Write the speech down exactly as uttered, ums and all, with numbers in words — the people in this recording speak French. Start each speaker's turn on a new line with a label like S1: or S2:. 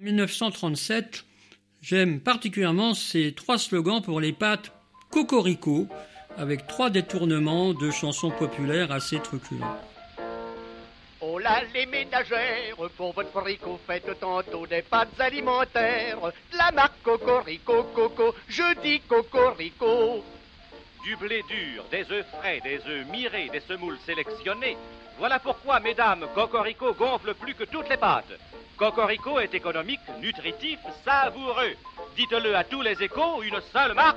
S1: mille neuf cent trente-sept, j'aime particulièrement ces trois slogans pour les pâtes Cocorico, avec trois détournements de chansons populaires assez truculents.
S2: Oh là les ménagères, pour votre fricot, faites tantôt des pâtes alimentaires. De la marque Cocorico, Coco, je dis Cocorico.
S3: Du blé dur, des œufs frais, des œufs mirés, des semoules sélectionnés. Voilà pourquoi, mesdames, Cocorico gonfle plus que toutes les pâtes. Cocorico est économique, nutritif, savoureux. Dites-le à tous les échos, une seule marque.